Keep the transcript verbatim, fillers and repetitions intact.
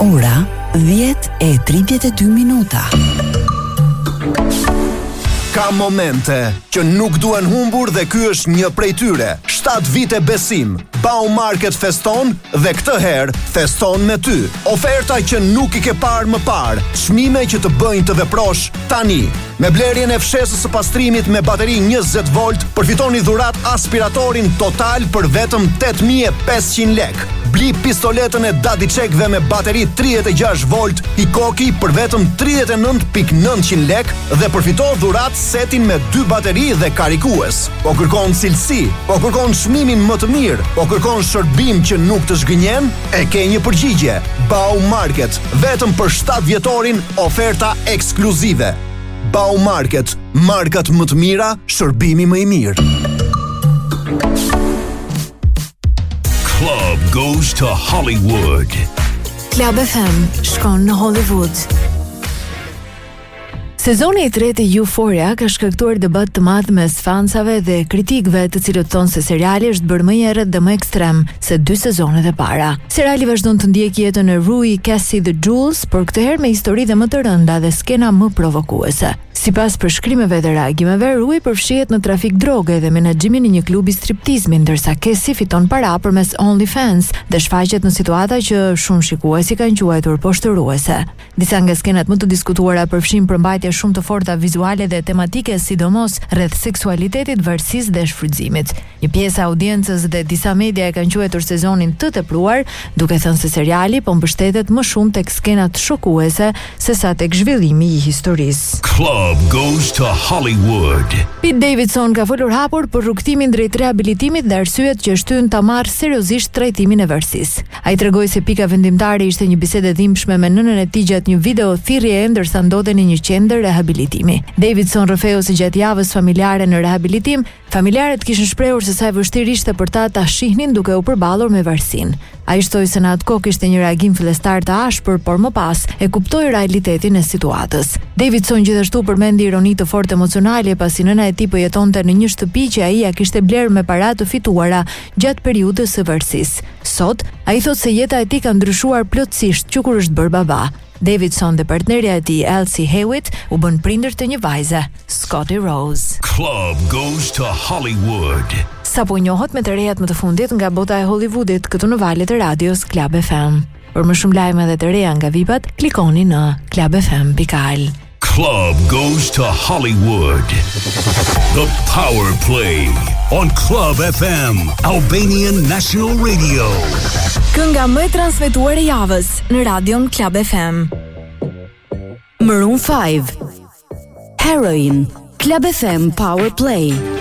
Ora dhjetë e tridhjetë e dy minuta. Ka momente që nuk duhen humbur dhe ky është një prej tyre. shtatë vite besim. Baumarket feston dhe këtë herë feston me ty. Oferta që nuk i ke parë më parë. Çmime që të bëjnë të veprosh tani. Me blerjen e fshesës së pastrimit me bateri njëzet volt, përfitoni dhurat aspiratorin Total për vetëm tetë mijë e pesëqind lekë. Bli pistoletën e Dadicekve me bateri tridhjetë e gjashtë volt Hikoki për vetëm tridhjetë e nëntë pikë nëntëqind lekë dhe përfito dhurat setin me dy bateri dhe karikues. Po kërkon cilësi, po kërkon çmimin më të mirë, po kërkon shërbim që nuk të zgënjen, e ke një përgjigje. Baumarket, vetëm për shtatë vjetorin oferta ekskluzive. Baumarket, markat më të mira, shërbimi më i mirë. Club goes to Hollywood. Club F M shkon në Hollywood. Sezoni i tretë i Euphoria ka shkaktuar debat të madh mes fansave dhe kritikëve, të cilët thonë se seriali është bërë më i errët dhe më ekstrem se dy sezonet e para. Seriali vazhdon të ndjekë jetën e Rui, Cassie dhe Jules, por këtë herë me histori dhe më të rënda dhe skena më provokuese. Sipas përshkrimeve dhe reagimeve, Rui përfshihet në trafik droge dhe menaxhimin e një klubi striptizmi, ndërsa Cassie fiton para përmes OnlyFans dhe shfaqet në situata që shumë shikuesi kanë quajtur poshtëruese. Disa nga skenat më të diskutuara përfshin përmbajtje shumë të forta vizuale dhe tematike, sidomos rreth seksualitetit, varësisë dhe shfrytëzimit. Një pjesë e audiencës dhe disa media e kanë quajtur sezonin të tepruar, duke thënë se seriali po mbështetet më shumë tek skenat shokuese sesa tek zhvillimi i historisë. Club goes to Hollywood. Pete Davidson ka folur hapur për rrugtimin drejt rehabilitimit dhe arsyet që shtyn ta marrë seriozisht trajtimin e varësisë. Ai tregoi se pika vendimtare ishte një bisedë dhimbshme me nënën e tij gjatë një video thirrjeje ndërsa ndodhej në një qendër rehabilitimi. Davidson rrëfeu se gjatë javës familjare në rehabilitim, familjarët kishin shprehur se sa e vështirë ishte për ta ta shihnin duke u përballur me varësinë. Ai shtoi se në atë kohë kishte një reagim fillestar të ashpër, por më pas e kuptoi realitetin e situatës. Davidson gjithashtu përmendi ironi të fortë emocionale pasi nëna e tij po jetonte në një shtëpi që ai ja kishte blerë me para të fituara gjatë periudhës së varësisë. Sot, ai thotë se jeta e tij ka ndryshuar plotësisht që kur është bërë baba. Davidson dhe partnerja e tij Elsie Hewitt u bën prindër të një vajze, Scotty Rose. Club goes to Hollywood. Sa po njohët me të rejat më të fundit nga bota e Hollywoodit këtu në valët e radios Club F M. Për më shumë lajme dhe të reja nga vipat, klikoni në club f m dot a l. Club goes to Hollywood. The Power Play on Club F M, Albanian National Radio. Kënga më e transmetuar e javës në radion Club F M. Maroon five, Heroin, Club F M Power Play.